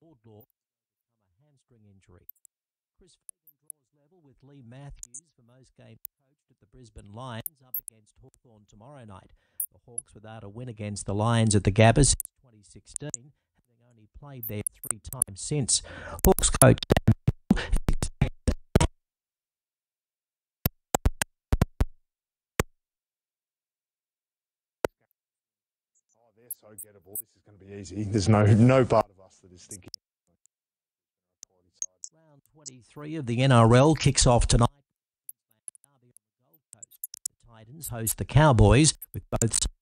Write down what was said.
Wardlaw from a hamstring injury. Chris Fagan draws level with Lee Matthews for most games coached at the Brisbane Lions up against Hawthorn tomorrow night. The Hawks without a win against the Lions at the Gabba since 2016, having only played there 3 times since. Hawks coach they're so gettable. This is going to be easy. There's no part of us that is thinking. Round 23 of the NRL kicks off tonight. Derby on the Gold Coast. The Titans host the Cowboys with both